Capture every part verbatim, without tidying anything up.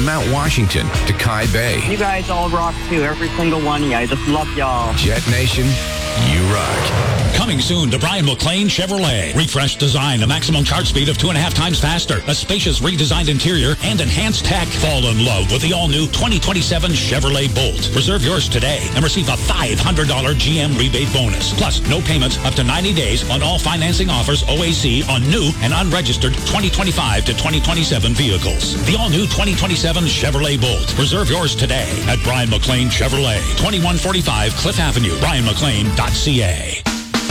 Mount Washington to Kai Bay. You guys all rock too, every single one of you. I just love y'all. Jet Nation, you rock. Coming soon to Brian McLean Chevrolet. Refreshed design, a maximum charge speed of two and a half times faster, a spacious redesigned interior, and enhanced tech. Fall in love with the all-new twenty twenty-seven Chevrolet Bolt. Reserve yours today and receive a five hundred dollars G M rebate bonus. Plus, no payments up to ninety days on all financing offers O A C on new and unregistered twenty twenty-five to twenty twenty-seven vehicles. The all-new twenty twenty-seven Chevrolet Bolt. Reserve yours today at Brian McLean Chevrolet, twenty-one forty-five Cliff Avenue, brian mclean dot c a.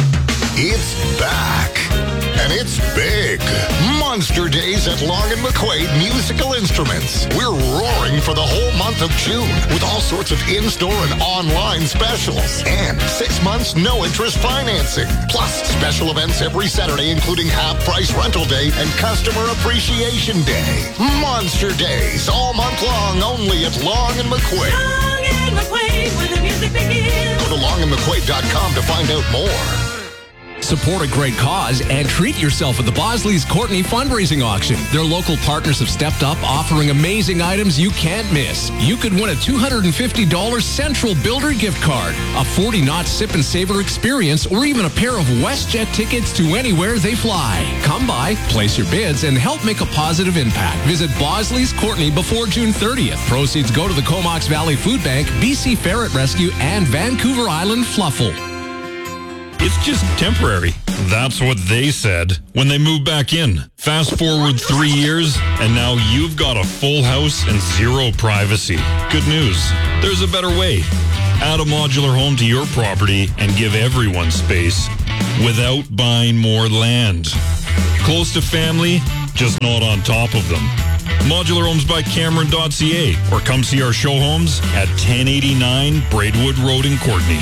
It's back, and it's big. Monster Days at Long and McQuaid Musical Instruments. We're roaring for the whole month of June with all sorts of in-store and online specials. And six months no-interest financing. Plus, special events every Saturday, including half-price rental day and customer appreciation day. Monster Days all month long, only at Long and McQuaid. Long and McQuaid, where the music begins. Go to long and mcquaid dot com to find out more. Support a great cause and treat yourself at the Bosley's Courtney fundraising auction. Their local partners have stepped up, offering amazing items you can't miss. You could win a two hundred fifty dollars Central Builder gift card, a forty knot sip and savor experience, or even a pair of WestJet tickets to anywhere they fly. Come by, place your bids, and help make a positive impact. Visit Bosley's Courtney before June thirtieth. Proceeds go to the Comox Valley Food Bank, B C Ferret Rescue, and Vancouver Island Fluffle. It's just temporary. That's what they said when they moved back in. Fast forward three years, and now you've got a full house and zero privacy. Good news. There's a better way. Add a modular home to your property and give everyone space without buying more land. Close to family, just not on top of them. Modular Homes by Cameron dot c a or come see our show homes at ten eighty-nine Braidwood Road in Courtney.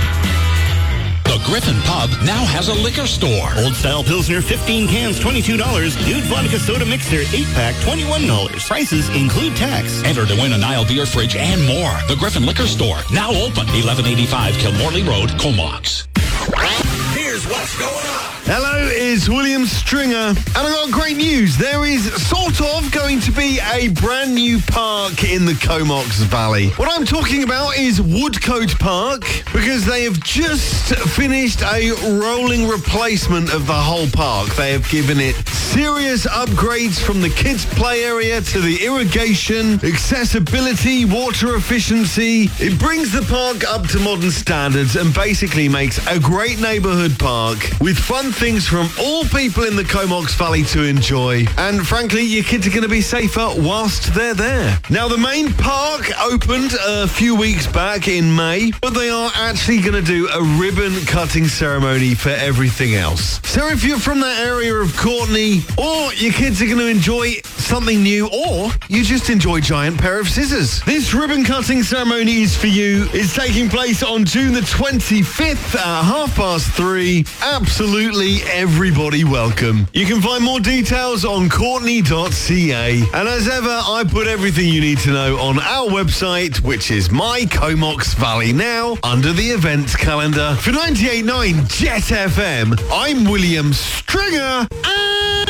The Griffin Pub now has a liquor store. Old Style Pilsner, fifteen cans, twenty-two dollars. Dude Vodka Soda Mixer, eight pack, twenty-one dollars. Prices include tax. Enter to win a Nile beer fridge and more. The Griffin Liquor Store, now open. eleven eighty-five Kilmorley Road, Comox. Here's what's going on. Hello, it's William Stringer, and I got great news. There is sort of going to be a brand new park in the Comox Valley. What I'm talking about is Woodcote Park, because they have just finished a rolling replacement of the whole park. They have given it serious upgrades from the kids' play area to the irrigation, accessibility, water efficiency. It brings the park up to modern standards and basically makes a great neighborhood park with fun things from all people in the Comox Valley to enjoy. And frankly, your kids are going to be safer whilst they're there. Now, the main park opened a few weeks back in May, but they are actually going to do a ribbon cutting ceremony for everything else. So if you're from that area of Courtney, or your kids are going to enjoy something new, or you just enjoy a giant pair of scissors, this ribbon cutting ceremony is for you. It's taking place on June the twenty-fifth at half past three. Absolutely everybody welcome. You can find more details on courtney dot c a. And as ever, I put everything you need to know on our website, which is My Comox Valley Now, under the events calendar. For ninety-eight point nine Jet F M, I'm William Stringer, and